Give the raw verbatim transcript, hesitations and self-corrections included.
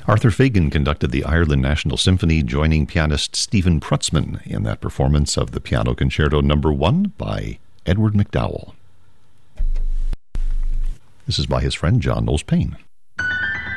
Arthur Fagan conducted the Ireland National Symphony, joining pianist Stephen Prutzman in that performance of the Piano Concerto Number One by Edward MacDowell. This is by his friend John Knowles Payne.